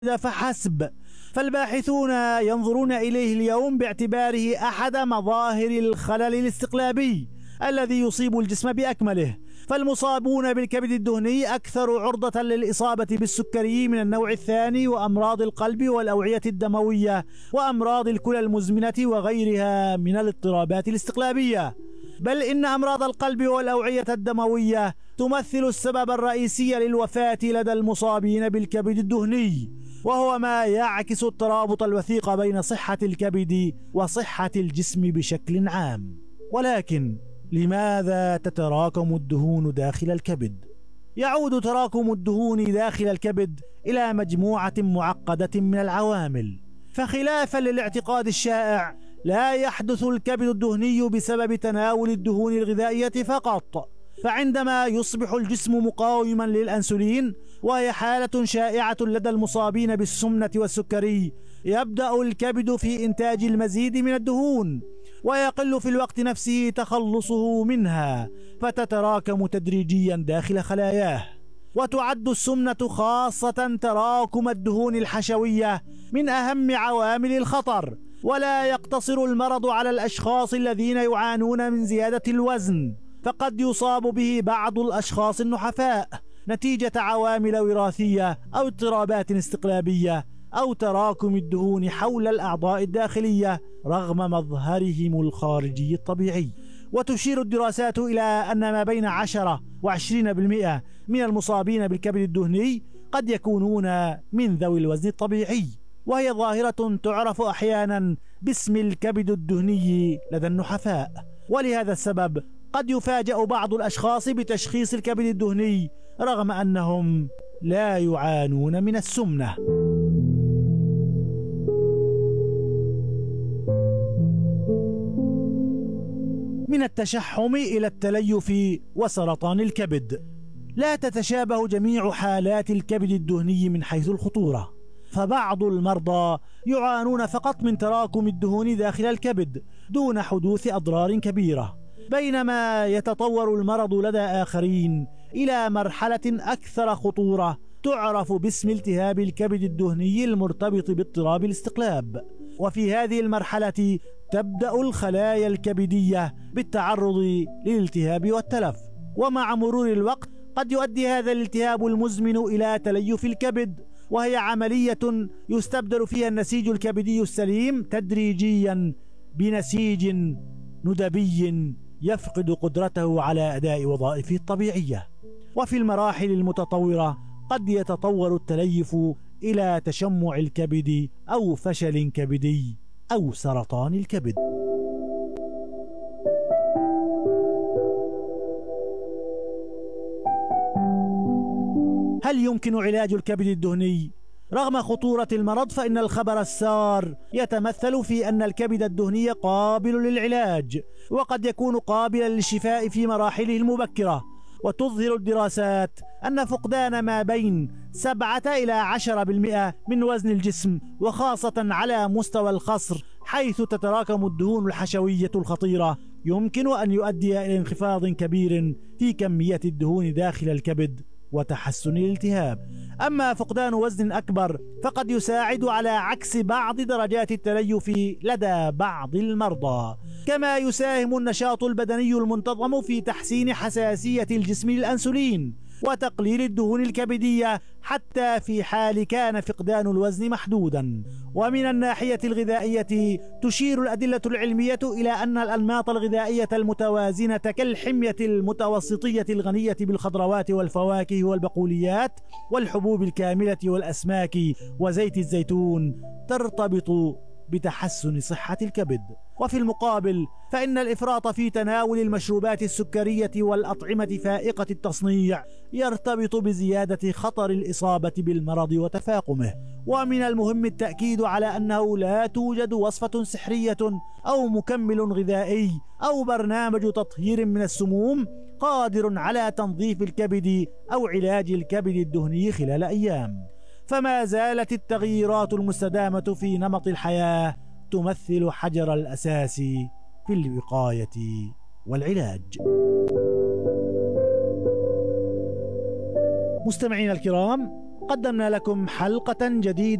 فحسب، فالباحثون ينظرون إليه اليوم باعتباره أحد مظاهر الخلل الاستقلابي الذي يصيب الجسم بأكمله. فالمصابون بالكبد الدهني أكثر عرضة للإصابة بالسكري من النوع الثاني وأمراض القلب والأوعية الدموية وأمراض الكلى المزمنة وغيرها من الاضطرابات الاستقلابية. بل إن أمراض القلب والأوعية الدموية تمثل السبب الرئيسي للوفاة لدى المصابين بالكبد الدهني، وهو ما يعكس الترابط الوثيق بين صحة الكبد وصحة الجسم بشكل عام. ولكن لماذا تتراكم الدهون داخل الكبد؟ يعود تراكم الدهون داخل الكبد إلى مجموعة معقدة من العوامل. فخلافا للاعتقاد الشائع، لا يحدث الكبد الدهني بسبب تناول الدهون الغذائية فقط، فعندما يصبح الجسم مقاوما للأنسولين، وهي حالة شائعة لدى المصابين بالسمنة والسكري، يبدأ الكبد في إنتاج المزيد من الدهون، ويقل في الوقت نفسه تخلصه منها، فتتراكم تدريجيا داخل خلاياه. وتعد السمنة خاصة تراكم الدهون الحشوية من أهم عوامل الخطر، ولا يقتصر المرض على الأشخاص الذين يعانون من زيادة الوزن، فقد يصاب به بعض الأشخاص النحفاء نتيجة عوامل وراثية أو اضطرابات استقلابية أو تراكم الدهون حول الأعضاء الداخلية رغم مظهرهم الخارجي الطبيعي. وتشير الدراسات إلى أن ما بين 10 و20% من المصابين بالكبد الدهني قد يكونون من ذوي الوزن الطبيعي، وهي ظاهرة تعرف أحيانا باسم الكبد الدهني لدى النحفاء. ولهذا السبب قد يفاجأ بعض الأشخاص بتشخيص الكبد الدهني رغم أنهم لا يعانون من السمنة. من التشحم إلى التليف وسرطان الكبد. لا تتشابه جميع حالات الكبد الدهني من حيث الخطورة، فبعض المرضى يعانون فقط من تراكم الدهون داخل الكبد دون حدوث أضرار كبيرة، بينما يتطور المرض لدى آخرين إلى مرحلة أكثر خطورة تعرف باسم التهاب الكبد الدهني المرتبط باضطراب الاستقلاب. وفي هذه المرحلة تبدأ الخلايا الكبدية بالتعرض للالتهاب والتلف، ومع مرور الوقت قد يؤدي هذا الالتهاب المزمن إلى تليف الكبد، وهي عملية يستبدل فيها النسيج الكبدي السليم تدريجيا بنسيج ندبي يفقد قدرته على أداء وظائفه الطبيعية. وفي المراحل المتطورة قد يتطور التليف إلى تشمع الكبد أو فشل كبدي أو سرطان الكبد. هل يمكن علاج الكبد الدهني؟ رغم خطورة المرض فإن الخبر السار يتمثل في أن الكبد الدهني قابل للعلاج، وقد يكون قابلا للشفاء في مراحله المبكرة. وتظهر الدراسات أن فقدان ما بين 7 إلى 10% من وزن الجسم، وخاصة على مستوى الخصر حيث تتراكم الدهون الحشوية الخطيرة، يمكن أن يؤدي إلى انخفاض كبير في كمية الدهون داخل الكبد وتحسن الالتهاب. أما فقدان وزن أكبر فقد يساعد على عكس بعض درجات التليف لدى بعض المرضى، كما يساهم النشاط البدني المنتظم في تحسين حساسية الجسم للأنسولين وتقليل الدهون الكبدية حتى في حال كان فقدان الوزن محدودا. ومن الناحية الغذائية تشير الأدلة العلمية إلى أن الأنماط الغذائية المتوازنة كالحمية المتوسطية الغنية بالخضروات والفواكه والبقوليات والحبوب الكاملة والأسماك وزيت الزيتون ترتبط بتحسن صحة الكبد. وفي المقابل فإن الإفراط في تناول المشروبات السكرية والأطعمة فائقة التصنيع يرتبط بزيادة خطر الإصابة بالمرض وتفاقمه. ومن المهم التأكيد على أنه لا توجد وصفة سحرية أو مكمل غذائي أو برنامج تطهير من السموم قادر على تنظيف الكبد أو علاج الكبد الدهني خلال أيام. فما زالت التغييرات المستدامة في نمط الحياة تمثل حجر الأساس في الوقاية والعلاج. مستمعين الكرام، قدمنا لكم حلقة جديدة